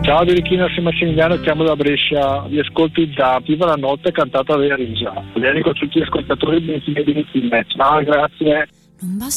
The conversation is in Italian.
Ciao Birichino, sono Massimiliano, chiamo da Brescia, vi ascolto da Viva la notte cantata da Risa. Bene con tutti gli ascoltatori di Ciao, grazie.